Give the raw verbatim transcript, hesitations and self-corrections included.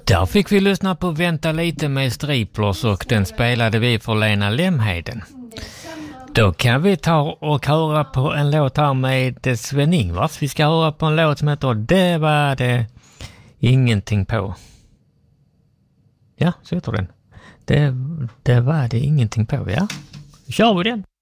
Där fick vi lyssna på Vänta lite med Striplers och den spelade vi för Lena Lemheden. Då kan vi ta och höra på en låt här med Sven-Ingvars. Vi ska höra på en låt som heter Det var det ingenting på. Ja, så heter den. Det, det var det ingenting på, ja. Kör vi den.